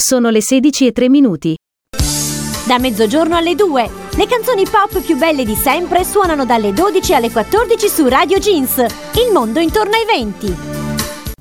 Sono le 16:03. Da mezzogiorno alle 2, le canzoni pop più belle di sempre suonano dalle 12 alle 14 su Radio Jeans. Il mondo intorno ai 20.